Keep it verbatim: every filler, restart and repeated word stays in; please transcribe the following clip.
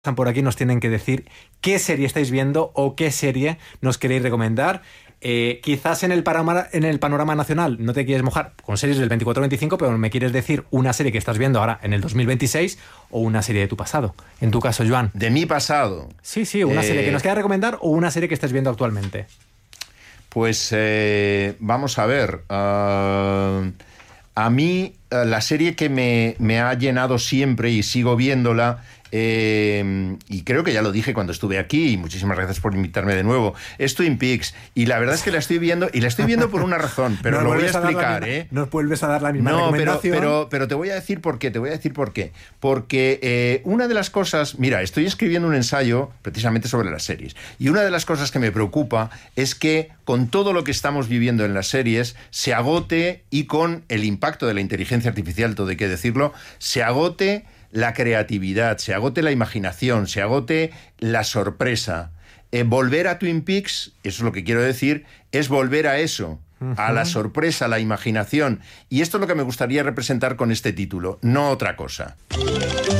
Están por aquí, nos tienen que decir qué serie estáis viendo o qué serie nos queréis recomendar. Eh, quizás en el, panorama, en el panorama nacional no te quieres mojar con series del veinticuatro veinticinco, pero me quieres decir una serie que estás viendo ahora en el dos mil veintiséis o una serie de tu pasado. En tu caso, Joan. ¿De mi pasado? Sí, sí, una eh... serie que nos quieras recomendar o una serie que estés viendo actualmente. Pues eh, vamos a ver. Uh, a mí, uh, la serie que me, me ha llenado siempre y sigo viéndola... Eh, y creo que ya lo dije cuando estuve aquí, y muchísimas gracias por invitarme de nuevo, es Twin Peaks, y la verdad es que la estoy viendo, y la estoy viendo por una razón, pero no lo voy a explicar, a ¿eh? No vuelves a dar la misma no, recomendación. Pero, pero, pero te voy a decir por qué, te voy a decir por qué. Porque eh, una de las cosas, mira, estoy escribiendo un ensayo precisamente sobre las series, y una de las cosas que me preocupa es que con todo lo que estamos viviendo en las series, se agote, y con el impacto de la inteligencia artificial, todo hay que decirlo, se agote la creatividad, se agote la imaginación, se agote la sorpresa. Eh, volver a Twin Peaks, eso es lo que quiero decir, es volver a eso, uh-huh. a la sorpresa, a la imaginación. Y esto es lo que me gustaría representar con este título, no otra cosa.